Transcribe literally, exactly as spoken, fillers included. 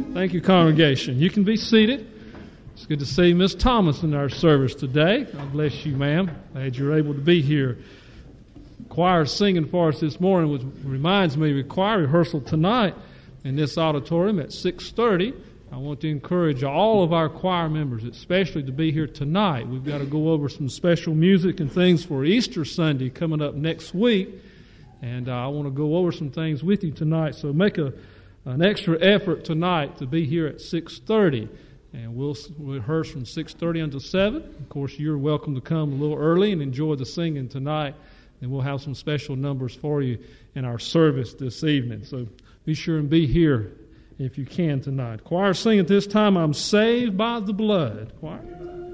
Thank you, congregation. You can be seated. It's good to see Miss Thomas in our service today. God bless you, ma'am. Glad you're able to be here. Choir singing for us this morning, which reminds me of choir rehearsal tonight in this auditorium at six thirty. I want to encourage all of our choir members, especially to be here tonight. We've got to go over some special music and things for Easter Sunday coming up next week. And uh, I want to go over some things with you tonight. So make a an extra effort tonight to be here at six thirty. And we'll rehearse from six thirty until seven. Of course, you're welcome to come a little early and enjoy the singing tonight. And we'll have some special numbers for you in our service this evening. So be sure and be here if you can tonight. Choir, sing at this time, I'm Saved by the Blood. Choir.